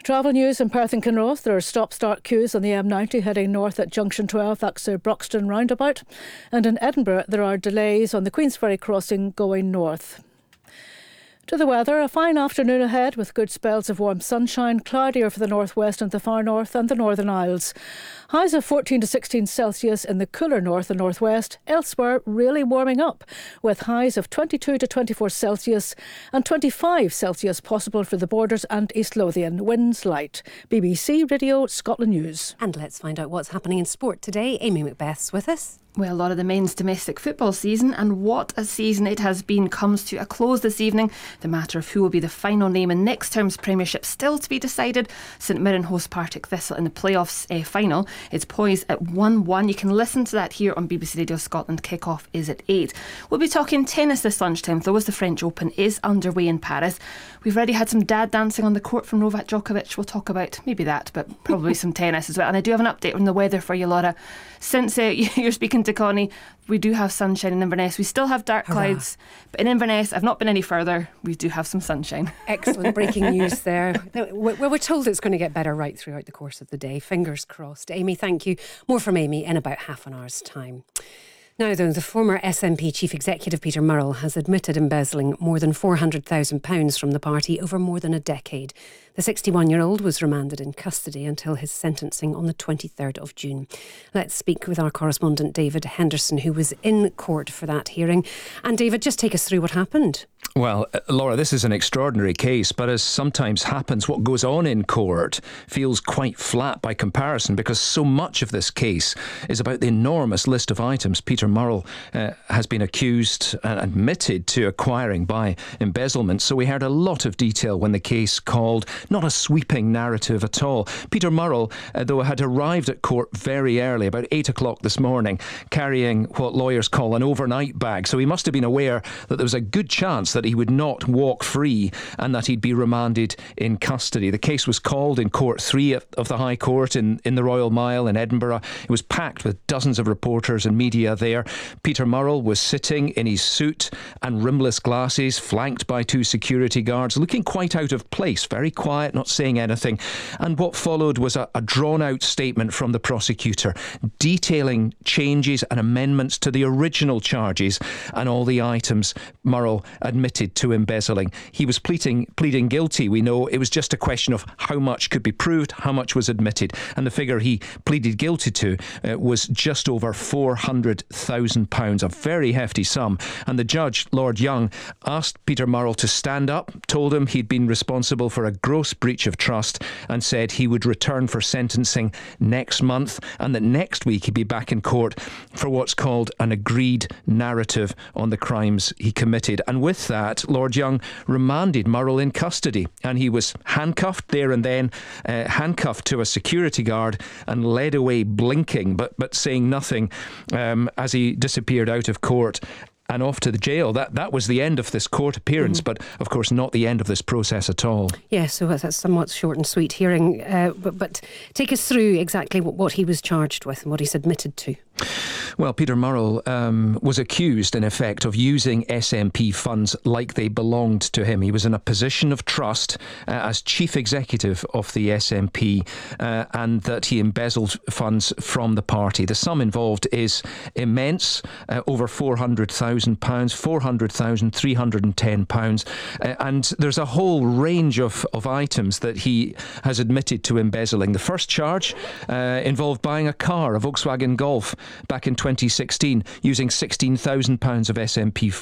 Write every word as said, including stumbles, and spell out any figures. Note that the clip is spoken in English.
Travel news in Perth and Kinross. There are stop-start queues on the M ninety heading north at Junction twelve, that's the Broxton roundabout. And in Edinburgh, there are delays on the Queensferry crossing going north. To the weather, a fine afternoon ahead with good spells of warm sunshine, cloudier for the northwest and the far north and the Northern Isles. Highs of fourteen to sixteen Celsius in the cooler north and northwest, elsewhere really warming up, with highs of twenty-two to twenty-four Celsius and twenty-five Celsius possible for the Borders and East Lothian. Winds light. B B C Radio Scotland News. And let's find out what's happening in sport today. Amy Macbeth's with us. Well, a lot of the men's domestic football season, and what a season it has been, comes to a close this evening. The matter of who will be the final name in next term's Premiership still to be decided. St Mirren host Partick Thistle in the playoffs uh, final. It's poised at one one. You can listen to that here on B B C Radio Scotland. Kick-off is at eight. We'll be talking tennis this lunchtime, though, as the French Open is underway in Paris. We've already had some dad dancing on the court from Novak Djokovic. We'll talk about maybe that, but probably some tennis as well. And I do have an update on the weather for you, Laura. Since uh, you're speaking to Connie, we do have sunshine in Inverness. We still have dark Hurrah. clouds, but in Inverness, I've not been any further, we do have some sunshine. Excellent breaking news there. Well, we're told it's going to get better right throughout the course of the day. Fingers crossed. Amy, thank you. More from Amy in about half an hour's time. Now, though, the former S N P Chief Executive Peter Murrell has admitted embezzling more than four hundred thousand pounds from the party over more than a decade. The sixty-one-year-old was remanded in custody until his sentencing on the twenty-third of June. Let's speak with our correspondent David Henderson, who was in court for that hearing. And David, just take us through what happened. Well, uh, Laura, this is an extraordinary case, but as sometimes happens, what goes on in court feels quite flat by comparison, because so much of this case is about the enormous list of items Peter Murrell uh, has been accused and admitted to acquiring by embezzlement. So we heard a lot of detail when the case called, not a sweeping narrative at all. Peter Murrell, uh, though, had arrived at court very early, about eight o'clock this morning, carrying what lawyers call an overnight bag. So he must have been aware that there was a good chance that he would not walk free and that he'd be remanded in custody. The case was called in Court three of the High Court in, in the Royal Mile in Edinburgh. It was packed with dozens of reporters and media there. Peter Murrell was sitting in his suit and rimless glasses, flanked by two security guards, looking quite out of place, very quiet, not saying anything. And what followed was a, a drawn-out statement from the prosecutor detailing changes and amendments to the original charges and all the items Murrell admitted to embezzling. He was pleading, pleading guilty. We know it was just a question of how much could be proved, how much was admitted. And the figure he pleaded guilty to uh, was just over four hundred thousand pounds, a very hefty sum. And the judge, Lord Young, asked Peter Murrell to stand up, told him he'd been responsible for a gross breach of trust, and said he would return for sentencing next month, and that next week he'd be back in court for what's called an agreed narrative on the crimes he committed. And with that, Lord Young remanded Murrell in custody, and he was handcuffed there and then, uh, handcuffed to a security guard and led away blinking but, but saying nothing um, as he disappeared out of court and off to the jail. That that was the end of this court appearance, mm-hmm. but of course not the end of this process at all. Yeah, so that's a somewhat short and sweet hearing, uh, but, but take us through exactly what, what he was charged with and what he's admitted to. Well, Peter Murrell um, was accused, in effect, of using S N P funds like they belonged to him. He was in a position of trust uh, as chief executive of the S N P, uh, and that he embezzled funds from the party. The sum involved is immense, uh, over four hundred thousand pounds, four hundred thousand three hundred ten pounds, uh, and there's a whole range of, of items that he has admitted to embezzling. The first charge uh, involved buying a car, a Volkswagen Golf, back in twenty sixteen, using sixteen thousand pounds of S N P